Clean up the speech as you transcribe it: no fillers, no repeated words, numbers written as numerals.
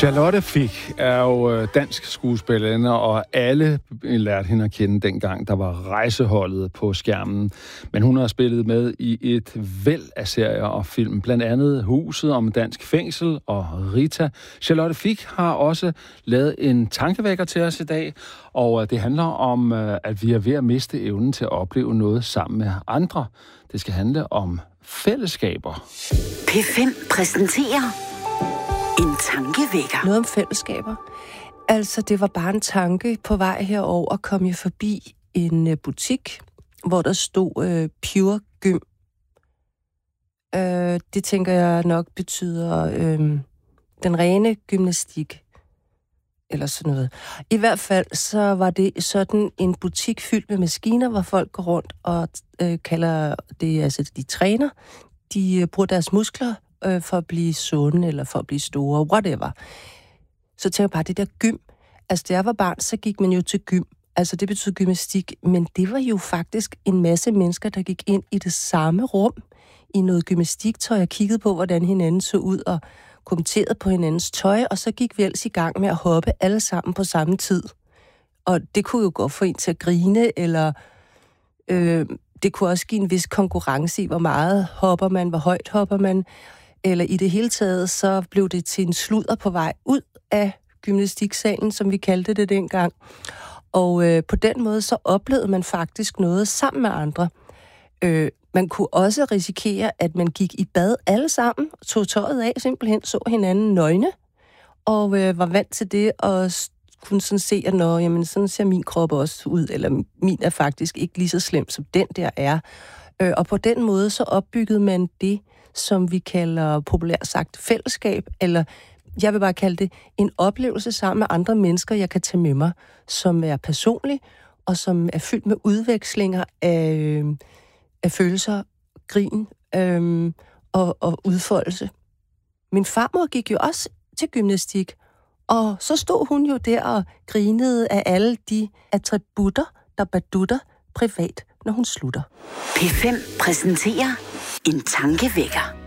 Charlotte Fich er jo dansk skuespillerinde, og alle lærte hende at kende dengang, der var Rejseholdet på skærmen. Men hun har spillet med i et væld af serier og film, blandt andet Huset om dansk fængsel og Rita. Charlotte Fich har også lavet en tankevækker til os i dag, og det handler om, at vi er ved at miste evnen til at opleve noget sammen med andre. Det skal handle om fællesskaber. P5 præsenterer en tankevækker. Noget om fællesskaber. Altså, det var bare en tanke på vej herover, kom jeg forbi en butik, hvor der stod Pure Gym. Det tænker jeg nok betyder den rene gymnastik. Eller sådan noget. I hvert fald så var det sådan en butik fyldt med maskiner, hvor folk går rundt og kalder det, altså de træner. De bruger deres muskler for at blive sunde, eller for at blive store, whatever. Så tænker jeg bare, det der gym. Altså, da jeg var barn, så gik man jo til gym. Altså, det betyder gymnastik. Men det var jo faktisk en masse mennesker, der gik ind i det samme rum, i noget gymnastiktøj, og kiggede på, hvordan hinanden så ud, og kommenterede på hinandens tøj, og så gik vi ellers i gang med at hoppe alle sammen på samme tid. Og det kunne jo gå for en til at grine, eller det kunne også give en vis konkurrence i, hvor meget hopper man, hvor højt hopper man, eller i det hele taget, så blev det til en sludder på vej ud af gymnastiksalen, som vi kaldte det dengang. Og på den måde, så oplevede man faktisk noget sammen med andre. Man kunne også risikere, at man gik i bad alle sammen, tog tøjet af, simpelthen så hinanden nøgne, og var vant til det, og kunne sådan se, at jamen, sådan ser min krop også ud, eller min er faktisk ikke lige så slem, som den der er. Og på den måde, så opbyggede man det, som vi kalder populært sagt fællesskab, eller jeg vil bare kalde det en oplevelse sammen med andre mennesker, jeg kan tage med mig, som er personlig, og som er fyldt med udvekslinger af følelser, grin og udfoldelse. Min farmor gik jo også til gymnastik, og så stod hun jo der og grinede af alle de attributter, der badutter privat, når hun slutter. P5 præsenterer en tankevækker.